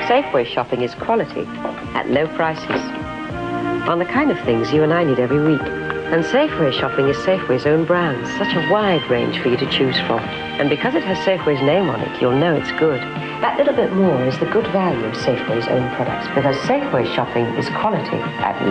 Safeway shopping is quality at low prices on the kind of things you and I need every week. And Safeway shopping is Safeway's own brand, such a wide range for you to choose from. And because it has Safeway's name on it, you'll know it's good. That little bit more is the good value of Safeway's own products, because Safeway shopping is quality at